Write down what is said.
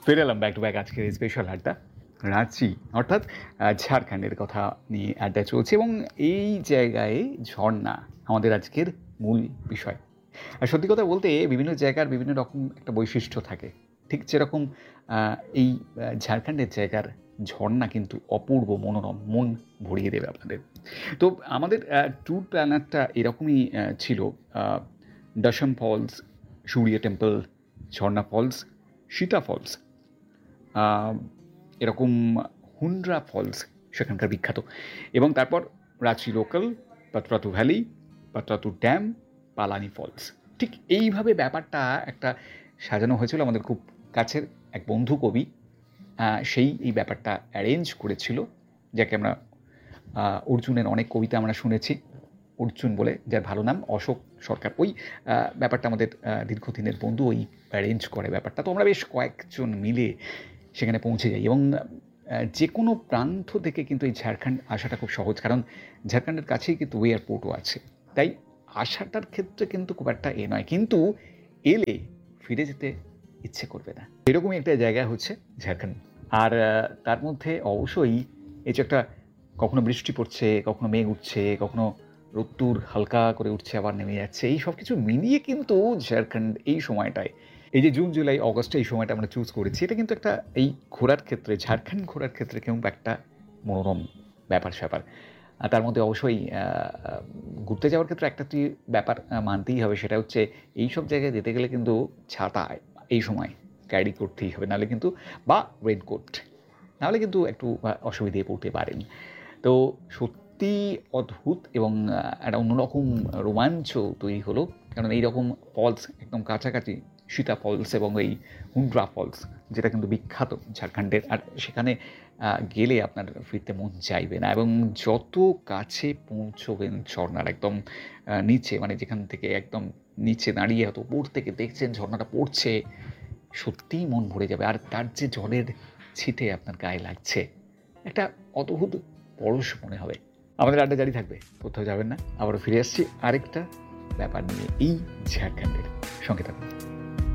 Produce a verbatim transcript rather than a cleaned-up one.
ফিরে এলাম back to back আজকের এই স্পেশাল আড্ডা। রাঁচি অর্থাৎ ঝাড়খণ্ডের কথা নিয়ে আড্ডা চলছে এবং এই জায়গায় ঝর্ণা আমাদের আজকের মূল বিষয়। আর সত্যি কথা বলতে বিভিন্ন জায়গার বিভিন্ন রকম একটা বৈশিষ্ট্য থাকে, ঠিক যেরকম এই ঝাড়খণ্ডের জায়গার ঝর্ণা কিন্তু অপূর্ব মনোরম, মন ভরিয়ে দেবে আপনাদের। তো আমাদের ট্যুর প্ল্যানারটা এরকমই ছিল, দশম ফলস, সূর্য টেম্পল, ঝর্ণা ফলস, সীতা ফলস, এরকম হুন্ড্রা ফলস সেখানকার বিখ্যাত, এবং তারপর Ranchi local, পাতরাতু valley, পাতরাতু dam, Palani false. ঠিক এইভাবে ব্যাপারটা একটা সাজানো হয়েছিল। আমাদের খুব কাছের এক বন্ধু কবি সেই এই ব্যাপারটা অ্যারেঞ্জ করেছিল, যাকে আমরা অর্জুনের অনেক কবিতা আমরা শুনেছি, অর্জুন বলে যার ভালো নাম অশোক সরকার। ওই ব্যাপারটা আমাদের দীর্ঘদিনের বন্ধু ওই অ্যারেঞ্জ করে ব্যাপারটা। তো আমরা বেশ কয়েকজন মিলে সেখানে পৌঁছে যাই এবং যে কোনো প্রান্ত থেকে কিন্তু এই ঝাড়খণ্ড আসাটা খুব সহজ, কারণ ঝাড়খণ্ডের কাছেই কিন্তু এয়ারপোর্টও আছে। তাই আসাটার ক্ষেত্রে কিন্তু খুব একটা এ নয়, কিন্তু এলে ফিরে যেতে ইচ্ছে করবে না, এরকমই একটা জায়গা হচ্ছে ঝাড়খণ্ড। আর তার মধ্যে অবশ্যই এই যে একটা কখনো বৃষ্টি পড়ছে, কখনো মেঘ উঠছে, কখনো রোদ্দুর হালকা করে উঠছে আবার নেমে যাচ্ছে, এই সব কিছু মিলিয়ে কিন্তু ঝাড়খণ্ড এই সময়টায়, এই যে জুন জুলাই অগস্টে এই সময়টা আমরা চুজ করেছি, এটা কিন্তু একটা এই ঘোরার ক্ষেত্রে, ঝাড়খণ্ড ঘোরার ক্ষেত্রে কিন্তু একটা মনোরম ব্যাপার স্যাপার। তার মধ্যে অবশ্যই ঘুরতে যাওয়ার ক্ষেত্রে একটা তুই ব্যাপার মানতেই হবে, সেটা হচ্ছে এই সব জায়গায় যেতে গেলে কিন্তু ছাতা এই সময় ক্যারি করতেই হবে, নাহলে কিন্তু, বা রেনকোট, নাহলে কিন্তু একটু অসুবিধায় পড়তে পারেন। তো সত্যি অদ্ভুত এবং একটা অন্যরকম রোমাঞ্চ তৈরি হলো, কারণ এইরকম ফলস একদম কাছাকাছি, সীতা ফলস এবং এই হুন্ড্রা ফলস, যেটা কিন্তু বিখ্যাত ঝাড়খণ্ডের। আর সেখানে গেলে আপনার ফিরতে মন চাইবে না, এবং যত কাছে পৌঁছবেন ঝর্ণার একদম নিচে, মানে যেখান থেকে একদম নিচে দাঁড়িয়ে হয়তো উপর থেকে দেখছেন ঝর্ণাটা পড়ছে, সত্যিই মন ভরে যাবে। আর তার যে জলের ছিটে আপনার গায়ে লাগছে, একটা অদ্ভুত পরশ মনে হবে। আমাদের আড্ডা জারি থাকবে, কোথাও যাবেন না। আবারও ফিরে আসছি আরেকটা ব্যাপার নিয়ে এই ঝাড়খণ্ডের, সঙ্গে থাকুন।